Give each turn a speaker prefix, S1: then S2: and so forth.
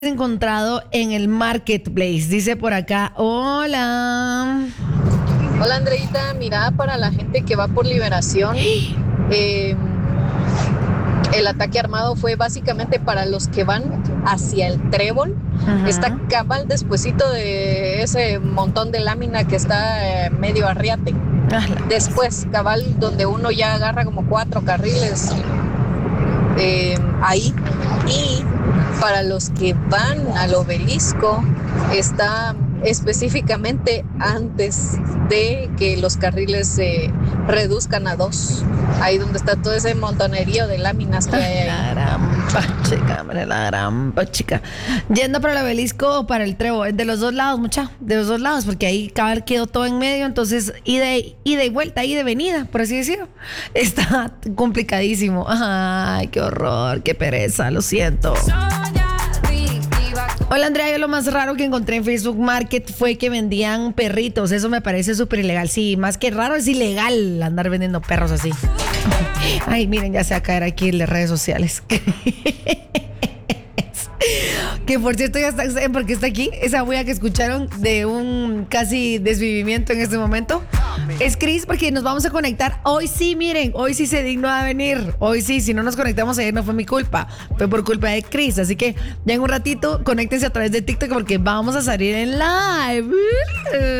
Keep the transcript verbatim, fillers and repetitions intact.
S1: encontrado en el marketplace. Dice por acá, hola.
S2: Hola Andreita, mira, para la gente que va por Liberación, eh, el ataque armado fue básicamente para los que van hacia el Trébol.
S1: Ajá.
S2: Está cabal despuesito de ese montón de lámina que está eh, medio arriate.
S1: Ah, la-
S2: Después, cabal, donde uno ya agarra como cuatro carriles eh, ahí. Y para los que van al obelisco, está específicamente antes de que los carriles se reduzcan a dos. Ahí donde está todo ese montonerío de láminas que hay
S1: La
S2: ahí.
S1: gran chica, hombre, la gran chica. Yendo para el obelisco o para el Trébol, de los dos lados, mucha, de los dos lados, porque ahí cabal quedó todo en medio, entonces ida y, ida y vuelta, ida y venida, por así decirlo. Está complicadísimo. Ay, qué horror, qué pereza, lo siento. Hola Andrea, yo lo más raro que encontré en Facebook Market fue que vendían perritos. Eso me parece súper ilegal. Sí, más que raro, es ilegal andar vendiendo perros así. Ay, miren, ya se va a caer aquí en las redes sociales. Que por cierto ya está, ¿saben por qué está aquí? Esa bulla que escucharon de un casi desvivimiento en este momento. Es Chris, porque nos vamos a conectar. Hoy sí, miren, hoy sí se dignó a venir. Hoy sí, si no nos conectamos ayer no fue mi culpa. Fue por culpa de Chris. Así que ya en un ratito, conéctense a través de TikTok porque vamos a salir en live.